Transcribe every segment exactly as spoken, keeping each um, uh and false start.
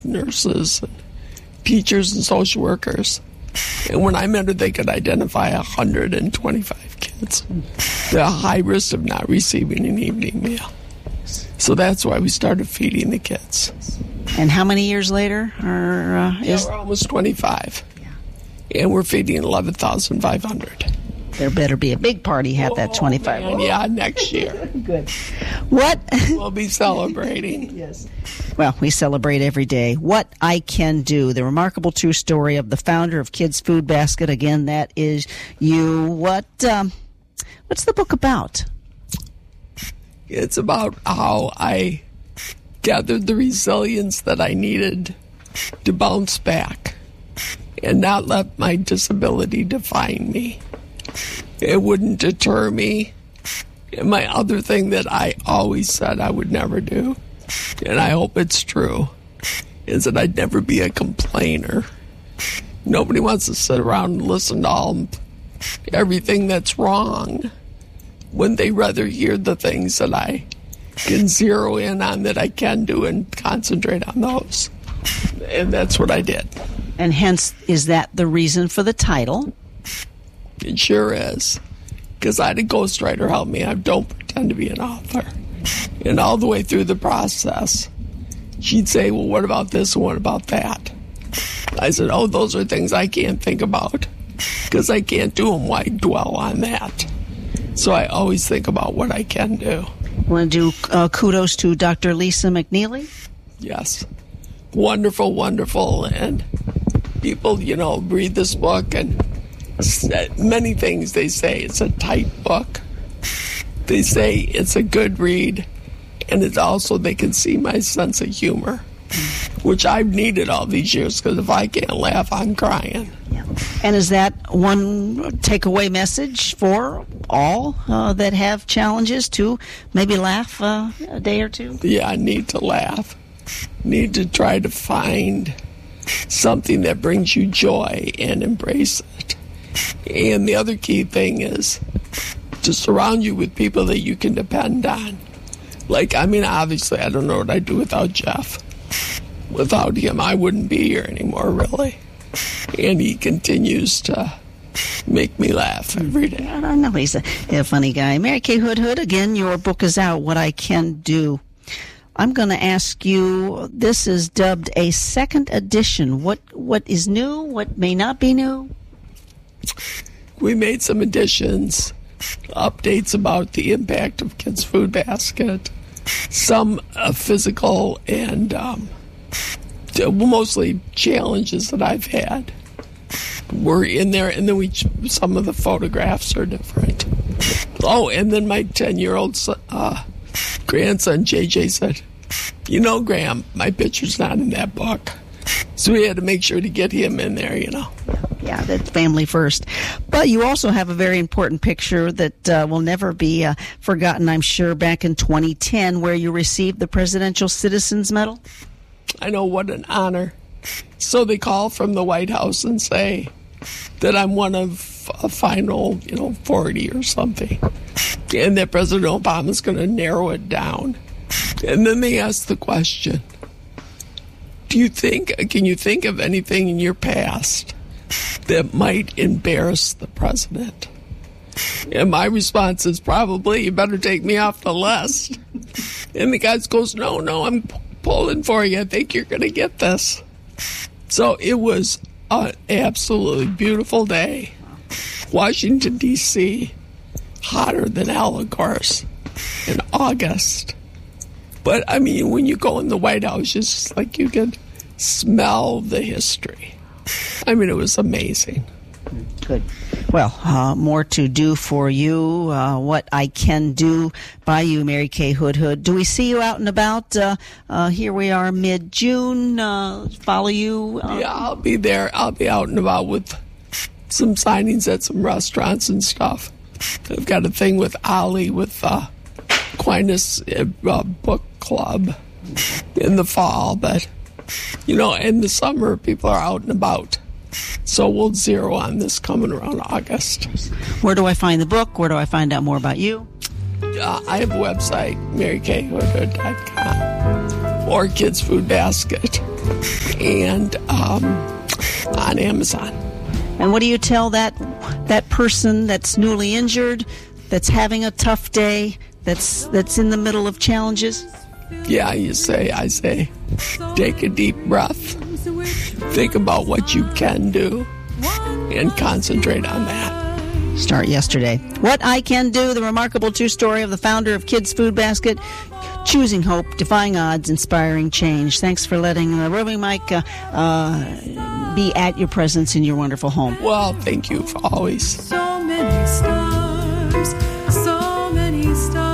nurses, and teachers, and social workers. And when I met her, they could identify one hundred twenty-five kids that are high risk of not receiving an evening meal. So that's why we started feeding the kids. And how many years later? Are, uh, yeah, is... we're almost twenty-five. Yeah. And we're feeding eleven thousand five hundred. There better be a big party at that twenty-five. Man, yeah, next year. Good. What? We'll be celebrating. Yes. Well, we celebrate every day. What I Can Do, the remarkable true story of the founder of Kids Food Basket. Again, that is you. What? Um, what's the book about? It's about how I gathered the resilience that I needed to bounce back and not let my disability define me. It wouldn't deter me. And my other thing that I always said I would never do, and I hope it's true, is that I'd never be a complainer. Nobody wants to sit around and listen to all everything that's wrong when they rather hear the things that I can zero in on that I can do and concentrate on those. And that's what I did. And hence, is that the reason for the title? It sure is. Because I had a ghostwriter help me. I don't pretend to be an author. And all the way through the process, she'd say, well, what about this and what about that? I said, oh, those are things I can't think about. Because I can't do them. Why dwell on that? So I always think about what I can do. Want to do uh, kudos to Doctor Lisa McNeely? Yes. Wonderful, wonderful. And people, you know, read this book and many things they say. It's a tight book. They say it's a good read. And it's also, they can see my sense of humor, which I've needed all these years, because if I can't laugh, I'm crying. Yeah. And is that one takeaway message for all uh, that have challenges to maybe laugh uh, a day or two? Yeah, I need to laugh. Need to try to find something that brings you joy and embrace it. And the other key thing is to surround you with people that you can depend on. Like, I mean, obviously, I don't know what I'd do without Jeff. Without him, I wouldn't be here anymore, really. And he continues to make me laugh every day. I don't know. He's a, a funny guy. Mary Kay Hood Hood, again, your book is out, What I Can Do. I'm going to ask you, this is dubbed a second edition. What What is new? What may not be new? We made some additions, updates about the impact of Kids Food Basket, some uh, physical and um, mostly challenges that I've had were in there, and then we some of the photographs are different. Oh, and then my ten-year-old uh, grandson, J J, said, you know, Graham, my picture's not in that book. So we had to make sure to get him in there, you know. Yeah, that's family first. But you also have a very important picture that uh, will never be uh, forgotten, I'm sure, back in twenty ten, where you received the Presidential Citizens Medal. I know, what an honor. So they call from the White House and say that I'm one of a final, you know, forty or something, and that President Obama's going to narrow it down. And then they ask the question, do you think, can you think of anything in your past that might embarrass the president? And my response is probably, you better take me off the list. And the guy goes, no, no, I'm pulling for you. I think you're going to get this. So it was an absolutely beautiful day. Washington, D C, hotter than hell, of course, in August. But, I mean, when you go in the White House, it's just like you can smell the history. I mean, it was amazing. Good. Well, uh, more to do for you. Uh, what I Can Do by you, Mary Kay Hood Hood. Do we see you out and about? Uh, uh, here we are mid-June. Uh, follow you? Uh, yeah, I'll be there. I'll be out and about with some signings at some restaurants and stuff. I've got a thing with Ollie with uh, Aquinas uh, Book Club in the fall. But, you know, in the summer, people are out and about. So we'll zero on this coming around August. Where do I find the book? Where do I find out more about you? Uh, I have a website, mary kay hood hood dot com. or Kids Food Basket, and um, on Amazon. And what do you tell that that person that's newly injured, that's having a tough day, that's that's in the middle of challenges? Yeah, you say, I say, take a deep breath, think about what you can do, and concentrate on that. Start yesterday. What I Can Do, the remarkable true story of the founder of Kids Food Basket, choosing hope, defying odds, inspiring change. Thanks for letting uh, Roving Mike uh, uh, be at your presence in your wonderful home. Well, thank you for always. So many stars, so many stars.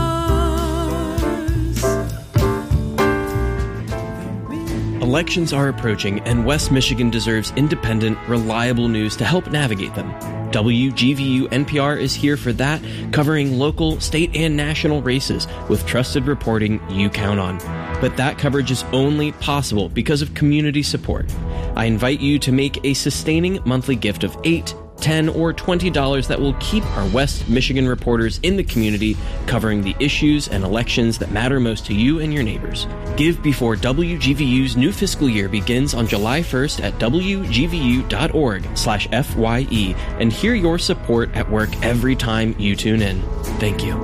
Elections are approaching, and West Michigan deserves independent, reliable news to help navigate them. W G V U N P R is here for that, covering local, state, and national races with trusted reporting you count on. But that coverage is only possible because of community support. I invite you to make a sustaining monthly gift of eight, ten, or twenty dollars that will keep our West Michigan reporters in the community covering the issues and elections that matter most to you and your neighbors. Give before W G V U's new fiscal year begins on July first at W G V U dot org slash F Y E and hear your support at work every time you tune in. Thank you.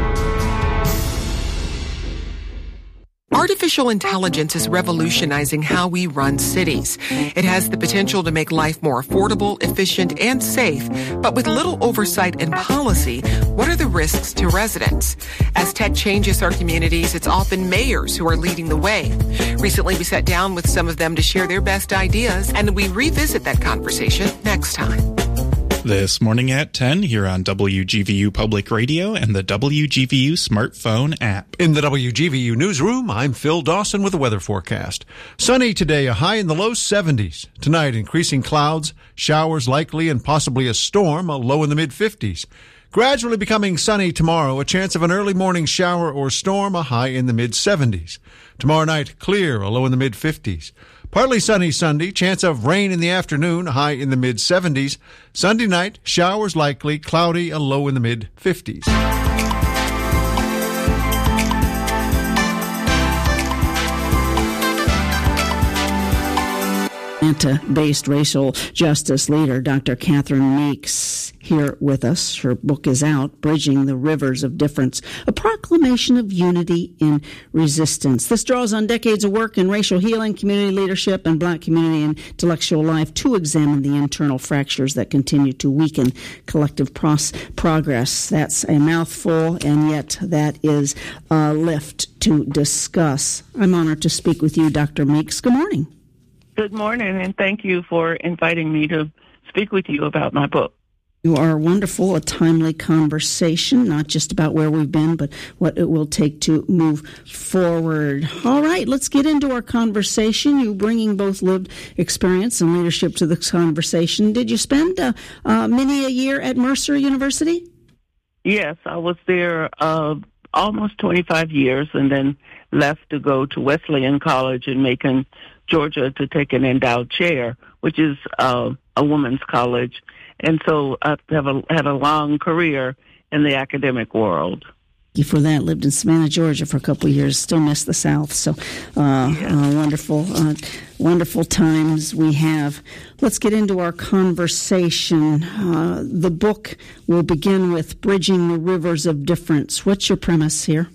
Artificial intelligence is revolutionizing how we run cities. It has the potential to make life more affordable, efficient, and safe. But with little oversight and policy, what are the risks to residents? As tech changes our communities, it's often mayors who are leading the way. Recently, we sat down with some of them to share their best ideas, and we revisit that conversation next time. This morning at ten here on W G V U Public Radio and the W G V U smartphone app. In the W G V U newsroom, I'm Phil Dawson with a weather forecast. Sunny today, a high in the low seventies. Tonight, increasing clouds, showers likely, and possibly a storm, a low in the mid fifties. Gradually becoming sunny tomorrow, a chance of an early morning shower or storm, a high in the mid seventies. Tomorrow night, clear, a low in the mid fifties. Partly sunny Sunday, chance of rain in the afternoon, high in the mid seventies. Sunday night, showers likely, cloudy, a low in the mid fifties. Atlanta-based racial justice leader Doctor Catherine Meeks here with us. Her book is out, Bridging the Rivers of Difference, a proclamation of unity in resistance. This draws on decades of work in racial healing, community leadership, and black community and intellectual life to examine the internal fractures that continue to weaken collective pros- progress. That's a mouthful, and yet that is a lift to discuss. I'm honored to speak with you, Doctor Meeks. Good morning. Good morning, and thank you for inviting me to speak with you about my book. You are wonderful, a timely conversation, not just about where we've been, but what it will take to move forward. All right, let's get into our conversation. You bringing both lived experience and leadership to this conversation. Did you spend uh, uh, many a year at Mercer University? Yes, I was there uh, almost twenty-five years and then left to go to Wesleyan College in Macon, Georgia, to take an endowed chair, which is uh, a women's college. And so I have a, had a long career in the academic world. Thank you for that. Lived in Savannah, Georgia for a couple of years. Still miss the South. So uh, yeah. uh, wonderful, uh, wonderful times we have. Let's get into our conversation. Uh, the book will begin with Bridging the Rivers of Difference. What's your premise here?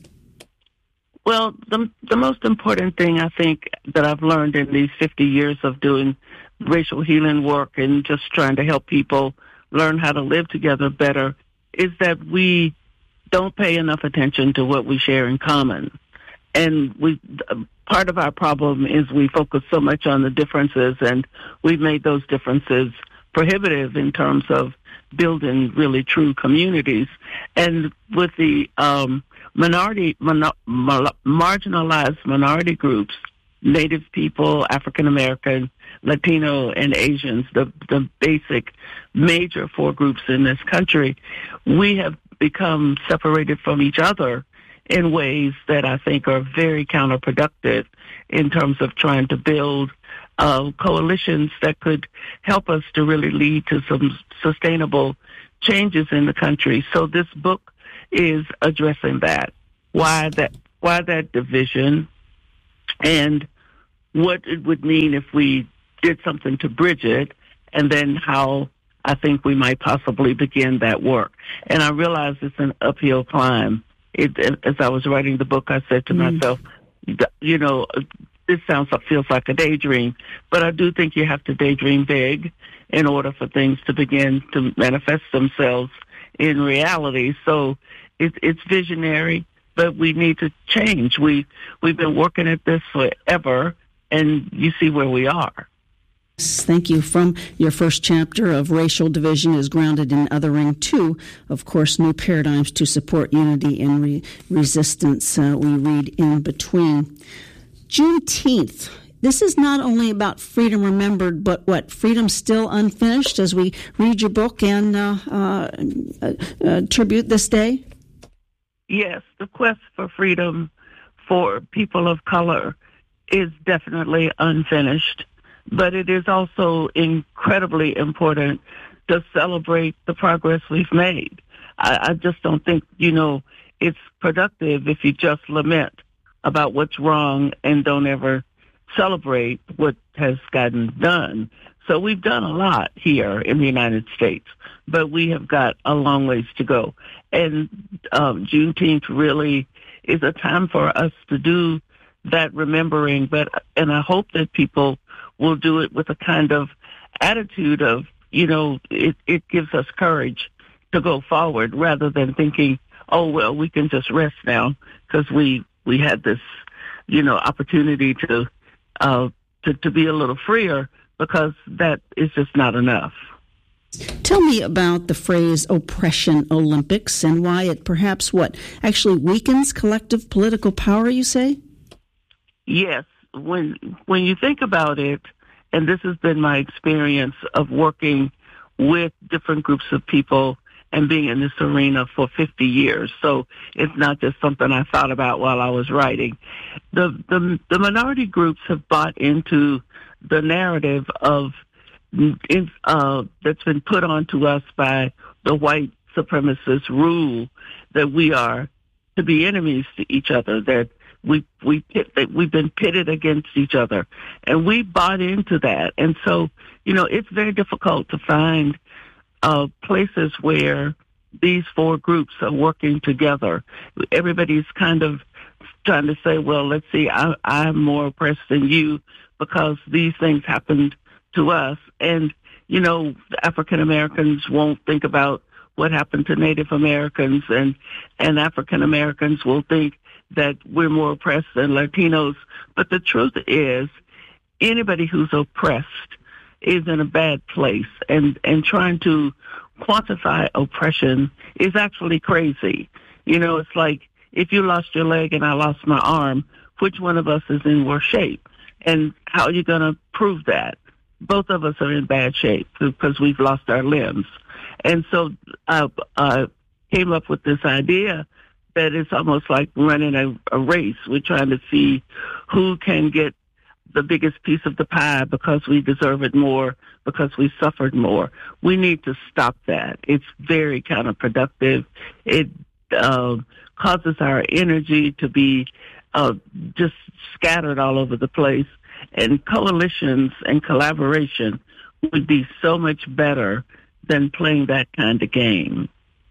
Well, the the most important thing I think that I've learned in these fifty years of doing racial healing work and just trying to help people learn how to live together better is that we don't pay enough attention to what we share in common. And we part of our problem is we focus so much on the differences, and we've made those differences prohibitive in terms of building really true communities. And with the um, minority, mon- marginalized minority groups, Native people, African American, Latino, and Asians, the, the basic major four groups in this country, we have become separated from each other in ways that I think are very counterproductive in terms of trying to build uh, coalitions that could help us to really lead to some sustainable changes in the country. So this book is addressing that. Why that? Why that division? and what it would mean if we did something to bridge it, and then how I think we might possibly begin that work. And I realize it's an uphill climb. It, as I was writing the book, I said to mm. myself, you know, this sounds feels like a daydream, but I do think you have to daydream big in order for things to begin to manifest themselves in reality. So it, it's visionary, but we need to change. We, we've been working at this forever, and you see where we are. Thank you. From your first chapter of Racial Division is Grounded in Othering to, of course, New Paradigms to Support Unity and re- Resistance. Uh, we read in between. Juneteenth. This is not only about freedom remembered, but what? Freedom still unfinished as we read your book and uh, uh, uh, uh, tribute this day? Yes, the quest for freedom for people of color is definitely unfinished, but it is also incredibly important to celebrate the progress we've made. I, I just don't think, you know, it's productive if you just lament about what's wrong and don't ever celebrate what has gotten done. So we've done a lot here in the United States, but we have got a long ways to go. And um, Juneteenth really is a time for us to do that remembering, but and I hope that people will do it with a kind of attitude of, you know, it, it gives us courage to go forward rather than thinking, oh, well, we can just rest now because we we had this, you know, opportunity to, uh, to to be a little freer, because that is just not enough. Tell me about the phrase Oppression Olympics and why it perhaps, what, actually weakens collective political power, you say? Yes. When when you think about it, and this has been my experience of working with different groups of people and being in this arena for fifty years. So it's not just something I thought about while I was writing. The, the, the minority groups have bought into the narrative of uh, that's been put onto us by the white supremacist rule that we are to be enemies to each other, that we, we pit, that we've been pitted against each other. And we bought into that. And so, you know, it's very difficult to find Uh, places where these four groups are working together. Everybody's kind of trying to say, well, let's see, I, I'm more oppressed than you because these things happened to us. And, you know, African Americans won't think about what happened to Native Americans, and, and African Americans will think that we're more oppressed than Latinos. But the truth is, anybody who's oppressed is in a bad place, and, and trying to quantify oppression is actually crazy. You know, it's like if you lost your leg and I lost my arm, which one of us is in worse shape? And how are you going to prove that? Both of us are in bad shape because we've lost our limbs. And so I, I came up with this idea that it's almost like running a, a race. We're trying to see who can get the biggest piece of the pie because we deserve it more, because we suffered more. We need to stop that. It's very counterproductive. It uh, causes our energy to be uh, just scattered all over the place. And coalitions and collaboration would be so much better than playing that kind of game.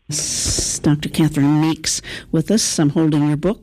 Doctor Catherine Meeks with us. I'm holding your book.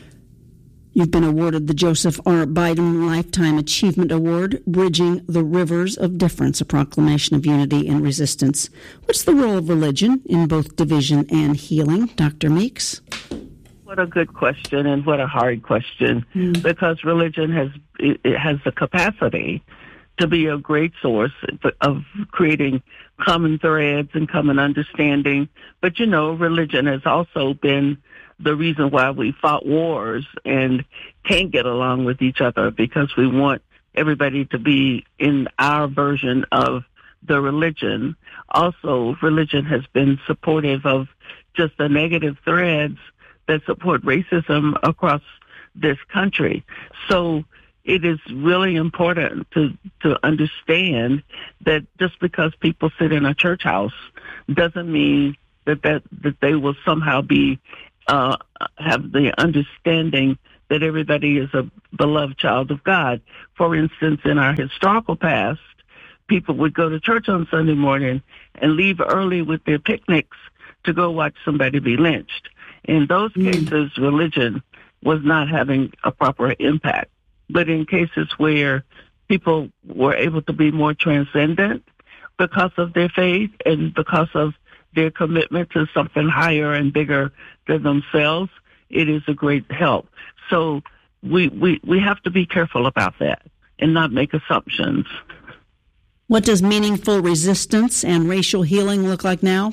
You've been awarded the Joseph R. Biden Lifetime Achievement Award, Bridging the Rivers of Difference, a proclamation of unity and resistance. What's the role of religion in both division and healing, Doctor Meeks? What a good question, and what a hard question, mm. because religion has it has the capacity to be a great source of creating common threads and common understanding. But, you know, religion has also been the reason why we fought wars and can't get along with each other, because we want everybody to be in our version of the religion. Also, religion has been supportive of just the negative threads that support racism across this country. So it is really important to, to understand that just because people sit in a church house doesn't mean that, that, that they will somehow be Uh, have the understanding that everybody is a beloved child of God. For instance, in our historical past, people would go to church on Sunday morning and leave early with their picnics to go watch somebody be lynched. In those mm. cases, religion was not having a proper impact. But in cases where people were able to be more transcendent because of their faith and because of their commitment to something higher and bigger than themselves, it is a great help. So we, we, we have to be careful about that and not make assumptions. What does meaningful resistance and racial healing look like now?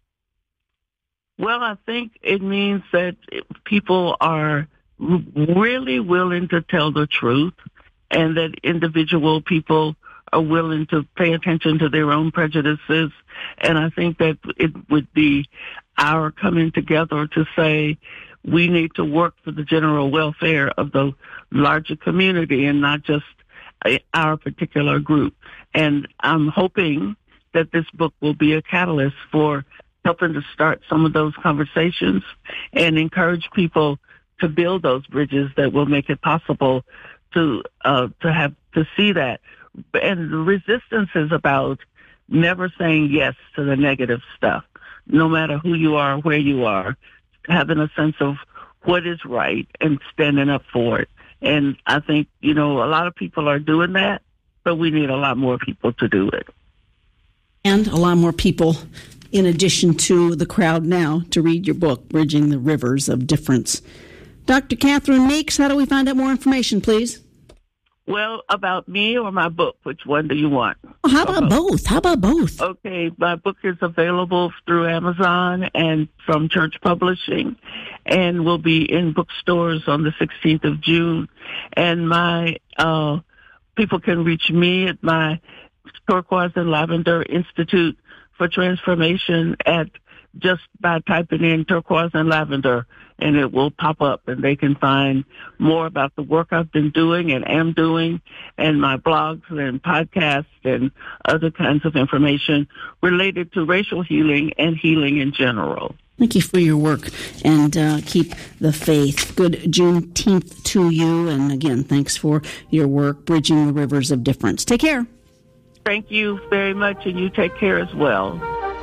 Well, I think it means that people are really willing to tell the truth, and that individual people are willing to pay attention to their own prejudices. And I think that it would be our coming together to say we need to work for the general welfare of the larger community and not just our particular group. And I'm hoping that this book will be a catalyst for helping to start some of those conversations and encourage people to build those bridges that will make it possible to uh, to have to see that. And the resistance is about never saying yes to the negative stuff, no matter who you are, where you are, having a sense of what is right and standing up for it. And I think, you know, a lot of people are doing that, but we need a lot more people to do it. And a lot more people, in addition to the crowd now, to read your book, Bridging the Rivers of Difference. Doctor Catherine Meeks, how do we find out more information, please? Well, about me or my book? Which one do you want? Well, how about both? both? How about both? Okay, my book is available through Amazon and from Church Publishing, and will be in bookstores on the sixteenth of June. And my uh, people can reach me at my Turquoise and Lavender Institute for Transformation at just by typing in turquoise and lavender, and it will pop up, and they can find more about the work I've been doing and am doing, and my blogs and podcasts and other kinds of information related to racial healing and healing in general. Thank you for your work, and uh, keep the faith. Good Juneteenth to you, and again, thanks for your work, Bridging the Rivers of Difference. Take care. Thank you very much, and you take care as well.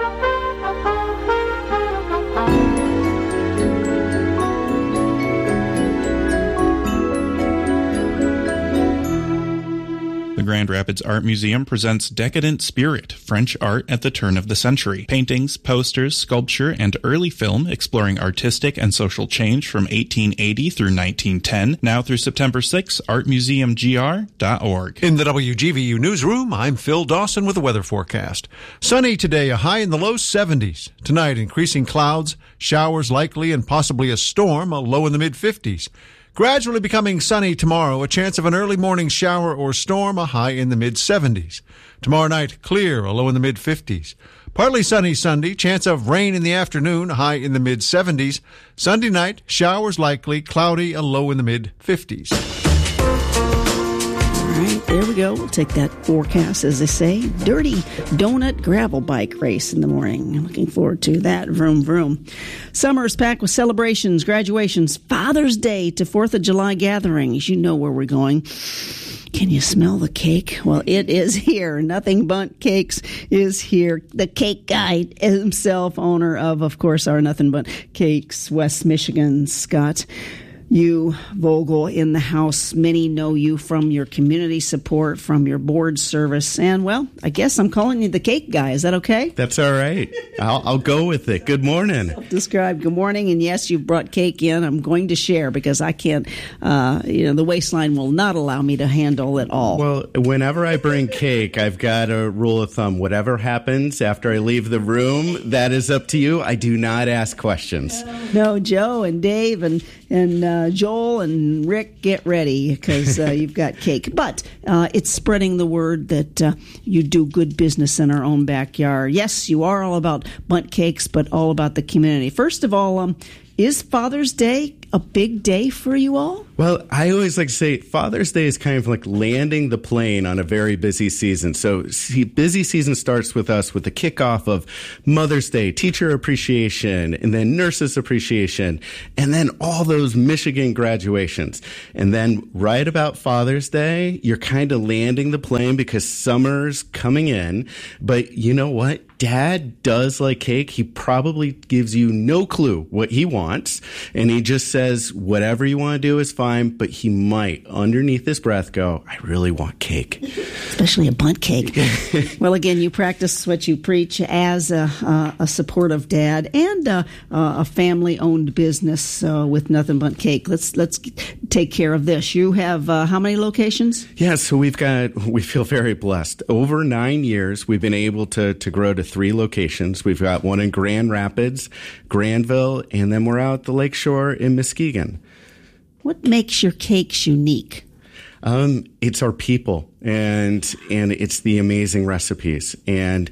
The Grand Rapids Art Museum presents Decadent Spirit, French art at the turn of the century. Paintings, posters, sculpture, and early film exploring artistic and social change from eighteen eighty through nineteen ten. Now through September sixth, art museum g r dot org. In the W G V U newsroom, I'm Phil Dawson with the weather forecast. Sunny today, a high in the low seventies. Tonight, increasing clouds, showers likely, and possibly a storm, a low in the mid fifties. Gradually becoming sunny tomorrow, a chance of an early morning shower or storm, a high in the mid seventies. Tomorrow night, clear, a low in the mid fifties. Partly sunny Sunday, chance of rain in the afternoon, a high in the mid seventies. Sunday night, showers likely, cloudy, a low in the mid fifties. All right, there we go. We'll take that forecast, as they say. Dirty donut gravel bike race in the morning. I'm looking forward to that. Vroom, vroom. Summer is packed with celebrations, graduations, Father's Day to fourth of July gatherings. You know where we're going. Can you smell the cake? Well, it is here. Nothing But Cakes is here. The cake guy himself, owner of, of course, our Nothing But Cakes, West Michigan, Scott You, Vogel, in the house. Many know you from your community support, from your board service. And, well, I guess I'm calling you the cake guy. Is that okay? That's all right. I'll, I'll go with it. Good morning. Describe. Good morning. And, yes, you've brought cake in. I'm going to share because I can't, uh, you know, the waistline will not allow me to handle it all. Well, whenever I bring cake, I've got a rule of thumb. Whatever happens after I leave the room, that is up to you. I do not ask questions. No, Joe and Dave and, and, uh, Uh, Joel and Rick, get ready because uh, you've got cake. But uh, it's spreading the word that uh, you do good business in our own backyard. Yes, you are all about bundt cakes, but all about the community. First of all, um, is Father's Day a big day for you all? Well, I always like to say Father's Day is kind of like landing the plane on a very busy season. So see, busy season starts with us with the kickoff of Mother's Day, Teacher Appreciation, and then Nurses Appreciation, and then all those Michigan graduations. And then right about Father's Day, you're kind of landing the plane because summer's coming in. But you know what? Dad does like cake. He probably gives you no clue what he wants, and he just says whatever you want to do is fine, but he might, underneath his breath, go, I really want cake. Especially a bundt cake. Well, again, you practice what you preach as a, uh, a supportive dad and uh, uh, a family-owned business uh, with nothing but cake. Let's let's take care of this. You have uh, how many locations? Yeah, so we've got, we feel very blessed. Over nine years, we've been able to, to grow to three locations. We've got one in Grand Rapids, Granville, and then we're out at the Lakeshore in Muskegon. What makes your cakes unique? Um, it's our people, and and it's the amazing recipes. And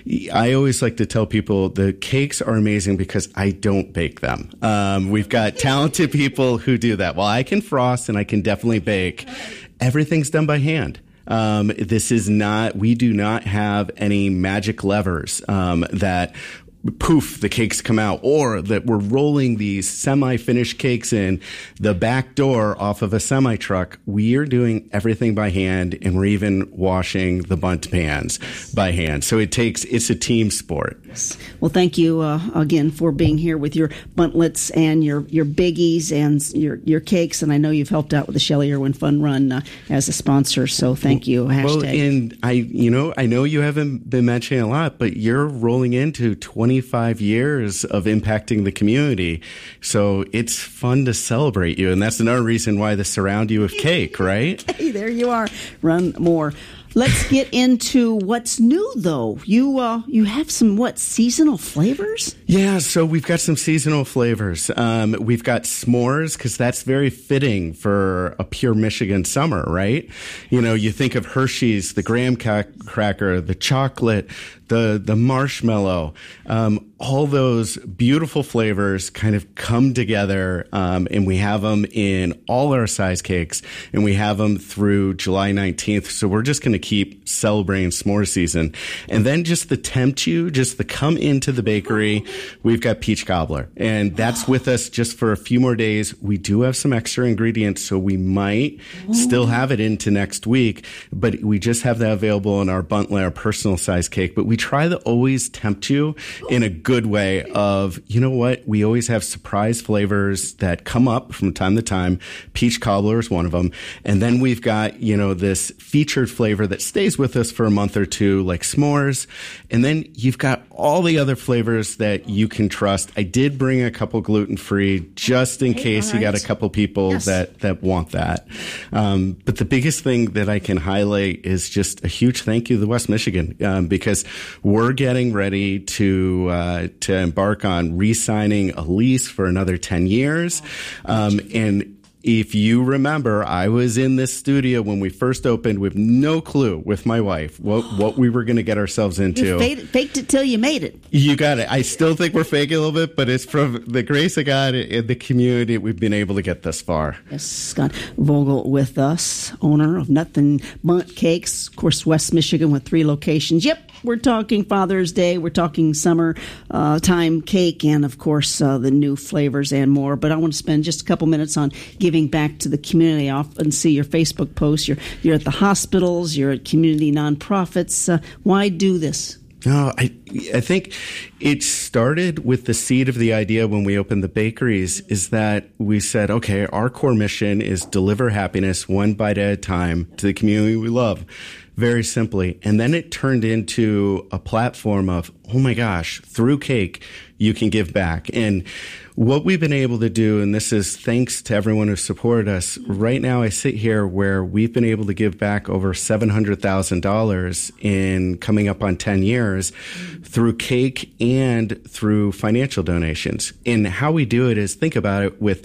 I always like to tell people the cakes are amazing because I don't bake them. Um, we've got talented people who do that. Well, I can frost and I can definitely bake. Everything's done by hand. Um, this is not, we do not have any magic levers um, that poof, the cakes come out, or that we're rolling these semi-finished cakes in the back door off of a semi-truck. We are doing everything by hand, and we're even washing the bundt pans by hand. So it takes, it's a team sport. Well, thank you uh, again for being here with your buntlets and your, your biggies and your your cakes. And I know you've helped out with the Shelley Irwin Fun Run uh, as a sponsor, so thank you. Hashtag. Well, and I, you know, I know you haven't been mentioning a lot, but you're rolling into twenty-five years of impacting the community. So it's fun to celebrate you. And that's another reason why they surround you with cake, right? Hey, there you are. Run more. Let's get into what's new, though. You uh, you have some, what, seasonal flavors? Yeah, so we've got some seasonal flavors. Um, we've got s'mores, because that's very fitting for a pure Michigan summer, right? You know, you think of Hershey's, the graham ca- cracker, the chocolate, the the marshmallow, um, all those beautiful flavors kind of come together, um, and we have them in all our size cakes, and we have them through July nineteenth. So we're just going to keep celebrating s'more season. And then just to tempt you, just to come into the bakery, we've got peach cobbler, and that's with us just for a few more days. We do have some extra ingredients, so we might still have it into next week, but we just have that available in our Buntley, our personal size cake. But we try to always tempt you in a good way of, you know what, we always have surprise flavors that come up from time to time. Peach cobbler is one of them. And then we've got, you know, this featured flavor that stays with us for a month or two, like s'mores. And then you've got all the other flavors that you can trust. I did bring a couple gluten-free just in case right. you got a couple people yes. that, that want that. Um, but the biggest thing that I can highlight is just a huge thank you to West Michigan, um, because we're getting ready to uh, to embark on re-signing a lease for another ten years. Um, and if you remember, I was in this studio when we first opened with no clue with my wife what, what we were going to get ourselves into. You faked, faked it till you made it. You got it. I still think we're faking a little bit, but it's from the grace of God in the community we've been able to get this far. Yes, Scott Vogel with us, owner of Nothing Bundt Cakes. Of course, West Michigan with three locations. Yep. We're talking Father's Day, we're talking summer uh, time cake, and, of course, uh, the new flavors and more. But I want to spend just a couple minutes on giving back to the community. I often see your Facebook posts. You're, you're at the hospitals, you're at community nonprofits. Uh, why do this? No, I I think it started with the seed of the idea when we opened the bakeries, is that we said, okay, our core mission is deliver happiness one bite at a time to the community we love. Very simply. And then it turned into a platform of, oh my gosh, through cake, you can give back. And what we've been able to do, and this is thanks to everyone who supported us, right now I sit here where we've been able to give back over seven hundred thousand dollars in coming up on ten years through cake and through financial donations. And how we do it is, think about it, with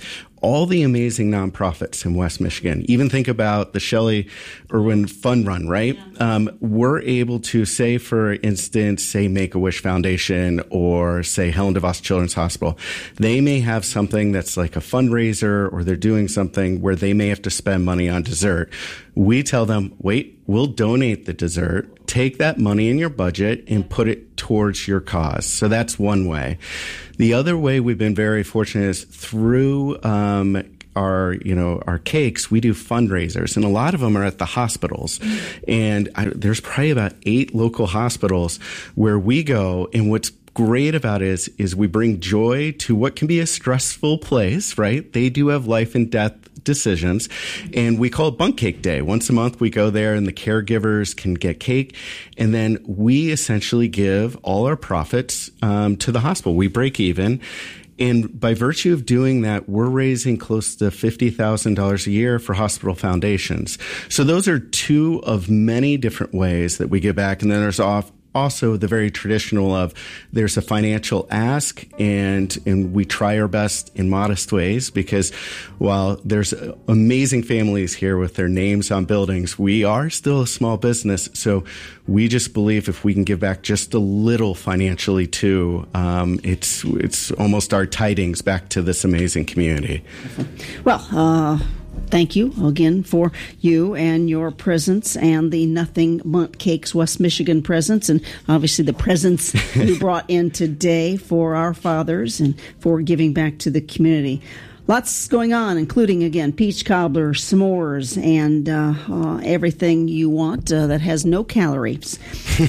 all the amazing nonprofits in West Michigan. Even think about the Shelley Irwin Fund Run, right? Yeah. Um, we're able to say, for instance, say Make-A-Wish Foundation or say Helen DeVos Children's Hospital. They may have something that's like a fundraiser, or they're doing something where they may have to spend money on dessert. We tell them, wait, we'll donate the dessert, take that money in your budget and put it towards your cause. So that's one way. The other way we've been very fortunate is through um, our, you know, our cakes, we do fundraisers, and a lot of them are at the hospitals. And I, there's probably about eight local hospitals where we go, and what's great about it is, is we bring joy to what can be a stressful place, right? They do have life and death decisions, and we call it Bunk Cake Day. Once a month, we go there, and the caregivers can get cake, and then we essentially give all our profits um, to the hospital. We break even. And by virtue of doing that, we're raising close to fifty thousand dollars a year for hospital foundations. So those are two of many different ways that we give back. And then there's off, also the very traditional of there's a financial ask, and and we try our best in modest ways, because while there's amazing families here with their names on buildings, we are still a small business. So we just believe if we can give back just a little financially too, um, it's it's almost our tidings back to this amazing community. Well, uh thank you again for you and your presence and the Nothing Bundt Cakes West Michigan presence, and obviously the presents you brought in today for our fathers and for giving back to the community. Lots going on, including, again, peach cobbler, s'mores, and uh, uh, everything you want uh, that has no calories.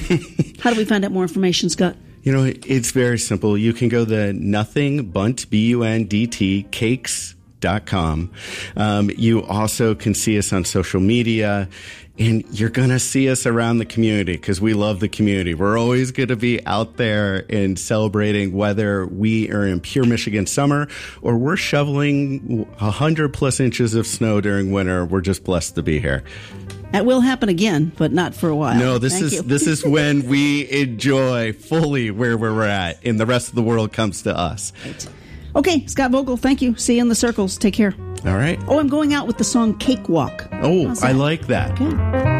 How do we find out more information, Scott? You know, it's very simple. You can go to Nothing Bundt, B U N D T, cakes dot com. Um, you also can see us on social media, and you're going to see us around the community because we love the community. We're always going to be out there and celebrating, whether we are in pure Michigan summer or we're shoveling one hundred plus inches of snow during winter. We're just blessed to be here. That will happen again, but not for a while. No, this Thank is you. this is when we enjoy fully where we're at, and the rest of the world comes to us. Right. Okay, Scott Vogel, thank you. See you in the circles. Take care. All right. Oh, I'm going out with the song Cakewalk. Oh, I like that. Okay.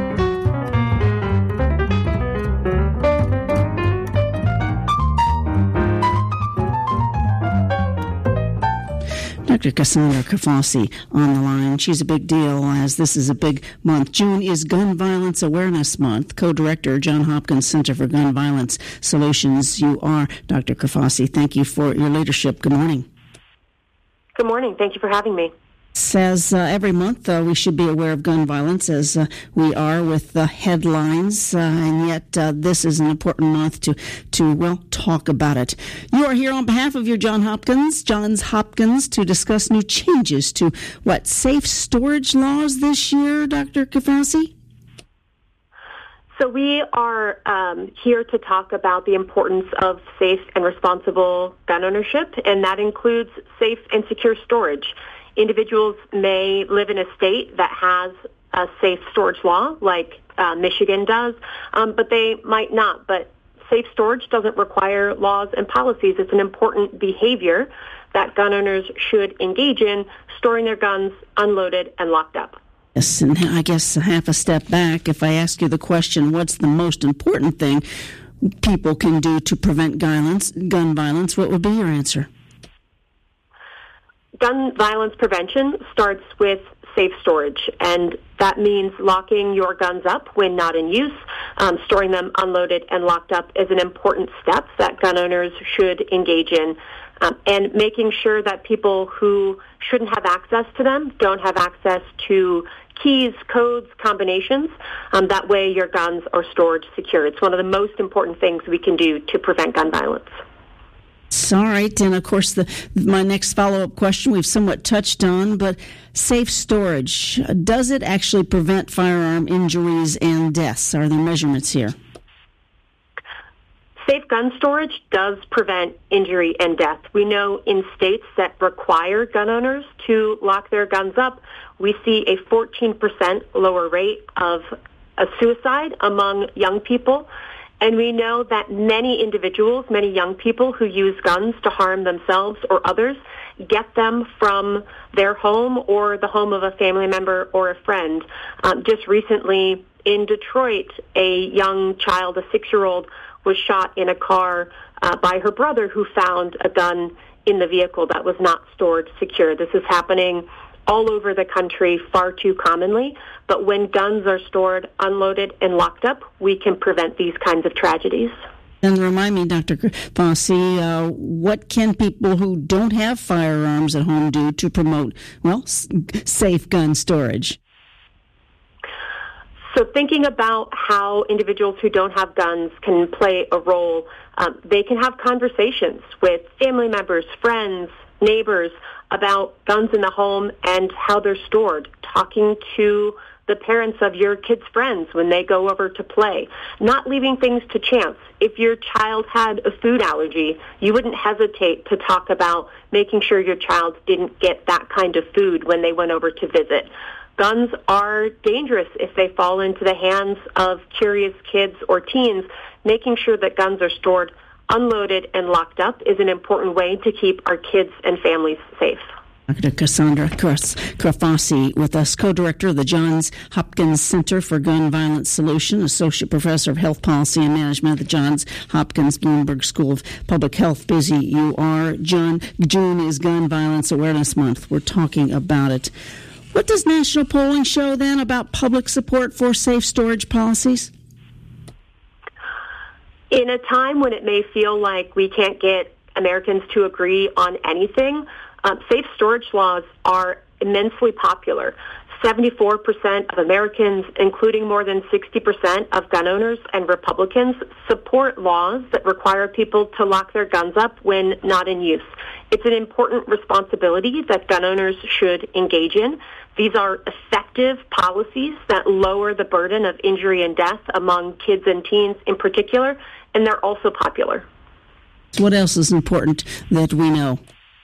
Doctor Cassandra Kafasi on the line. She's a big deal as this is a big month. June is Gun Violence Awareness Month. Co-director, Johns Hopkins Center for Gun Violence Solutions. You are Doctor Kafasi. Thank you for your leadership. Good morning. Good morning. Thank you for having me. Says uh, every month uh, we should be aware of gun violence, as uh, we are with the headlines, uh, and yet uh, this is an important month to, to well, talk about it. You are here on behalf of your John Hopkins, Johns Hopkins, to discuss new changes to, what, safe storage laws this year, Doctor Kafasi? So we are um, here to talk about the importance of safe and responsible gun ownership, and that includes safe and secure storage. Individuals may live in a state that has a safe storage law, like uh, Michigan does, um, but they might not. But safe storage doesn't require laws and policies. It's an important behavior that gun owners should engage in, storing their guns unloaded and locked up. Yes, and I guess half a step back, if I ask you the question, what's the most important thing people can do to prevent violence, gun violence, what would be your answer? Gun violence prevention starts with safe storage, and that means locking your guns up when not in use. Um, storing them unloaded and locked up is an important step that gun owners should engage in, um, and making sure that people who shouldn't have access to them don't have access to keys, codes, combinations. Um, that way your guns are stored secure. It's one of the most important things we can do to prevent gun violence. All right, and of course, the, my next follow-up question we've somewhat touched on, but safe storage, does it actually prevent firearm injuries and deaths? Are there measurements here? Safe gun storage does prevent injury and death. We know in states that require gun owners to lock their guns up, we see a fourteen percent lower rate of a suicide among young people. And we know that many individuals, many young people who use guns to harm themselves or others get them from their home or the home of a family member or a friend. Um, just recently in Detroit, a young child, a six-year-old, was shot in a car uh, by her brother, who found a gun in the vehicle that was not stored secure. This is happening all over the country far too commonly. But when guns are stored, unloaded, and locked up, we can prevent these kinds of tragedies. And remind me, Doctor Fossey, uh, what can people who don't have firearms at home do to promote, well, s- safe gun storage? So thinking about how individuals who don't have guns can play a role, um, they can have conversations with family members, friends, neighbors about guns in the home and how they're stored, talking to the parents of your kids' friends when they go over to play, not leaving things to chance. If your child had a food allergy, you wouldn't hesitate to talk about making sure your child didn't get that kind of food when they went over to visit. Guns are dangerous if they fall into the hands of curious kids or teens. Making sure that guns are stored, unloaded, and locked up is an important way to keep our kids and families safe. Doctor Cassandra Fossey with us, co-director of the Johns Hopkins Center for Gun Violence Solution, associate professor of health policy and management at the Johns Hopkins Bloomberg School of Public Health. Busy you are. John, June is Gun Violence Awareness Month. We're talking about it. What does national polling show then about public support for safe storage policies? In a time when it may feel like we can't get Americans to agree on anything, um, safe storage laws are immensely popular. seventy-four percent of Americans, including more than sixty percent of gun owners and Republicans, support laws that require people to lock their guns up when not in use. It's an important responsibility that gun owners should engage in. These are effective policies that lower the burden of injury and death among kids and teens in particular, and they're also popular. What else is important that we know?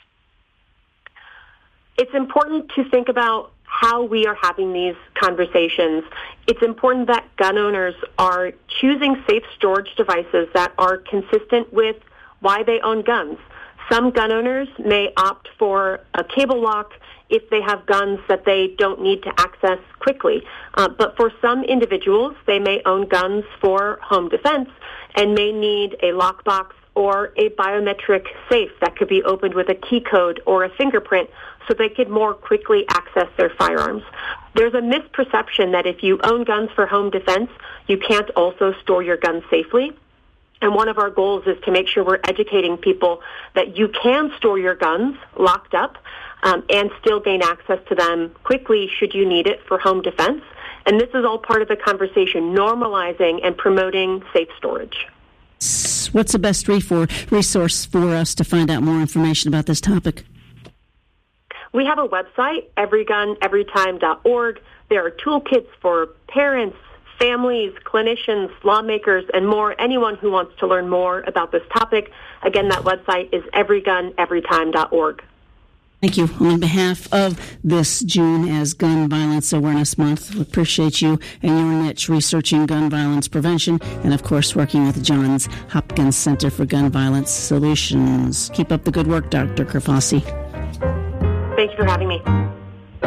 It's important to think about how we are having these conversations. It's important that gun owners are choosing safe storage devices that are consistent with why they own guns. Some gun owners may opt for a cable lock if they have guns that they don't need to access quickly. Uh, but for some individuals, they may own guns for home defense and may need a lockbox or a biometric safe that could be opened with a key code or a fingerprint so they could more quickly access their firearms. There's a misperception that if you own guns for home defense, you can't also store your guns safely. And one of our goals is to make sure we're educating people that you can store your guns locked up um, and still gain access to them quickly should you need it for home defense. And this is all part of the conversation, normalizing and promoting safe storage. What's the best resource for us to find out more information about this topic? We have a website, every gun every time dot org. There are toolkits for parents, families, clinicians, lawmakers, and more, anyone who wants to learn more about this topic. Again, that website is every gun every time dot org. Thank you. On behalf of this June as Gun Violence Awareness Month, we appreciate you and your niche researching gun violence prevention and, of course, working with the Johns Hopkins Center for Gun Violence Solutions. Keep up the good work, Doctor Fossey. Thank you for having me.